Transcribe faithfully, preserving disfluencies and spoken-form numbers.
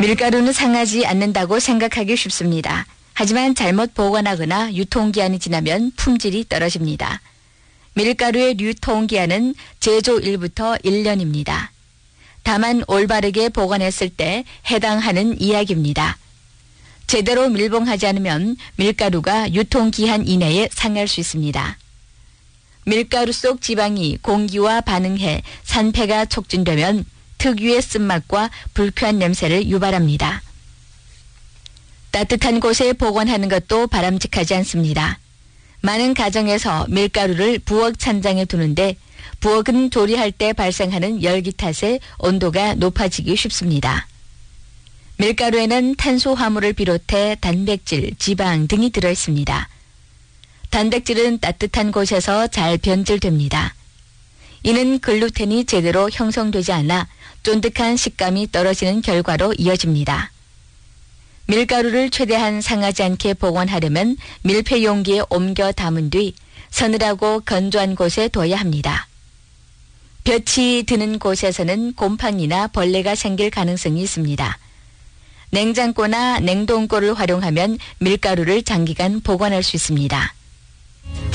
밀가루는 상하지 않는다고 생각하기 쉽습니다. 하지만 잘못 보관하거나 유통기한이 지나면 품질이 떨어집니다. 밀가루의 유통기한은 제조일부터 일 년입니다. 다만 올바르게 보관했을 때 해당하는 이야기입니다. 제대로 밀봉하지 않으면 밀가루가 유통기한 이내에 상할 수 있습니다. 밀가루 속 지방이 공기와 반응해 산패가 촉진되면 특유의 쓴맛과 불쾌한 냄새를 유발합니다. 따뜻한 곳에 보관하는 것도 바람직하지 않습니다. 많은 가정에서 밀가루를 부엌 찬장에 두는데 부엌은 조리할 때 발생하는 열기 탓에 온도가 높아지기 쉽습니다. 밀가루에는 탄수화물을 비롯해 단백질, 지방 등이 들어있습니다. 단백질은 따뜻한 곳에서 잘 변질됩니다. 이는 글루텐이 제대로 형성되지 않아 쫀득한 식감이 떨어지는 결과로 이어집니다. 밀가루를 최대한 상하지 않게 보관하려면 밀폐 용기에 옮겨 담은 뒤 서늘하고 건조한 곳에 둬야 합니다. 볕이 드는 곳에서는 곰팡이나 벌레가 생길 가능성이 있습니다. 냉장고나 냉동고를 활용하면 밀가루를 장기간 보관할 수 있습니다.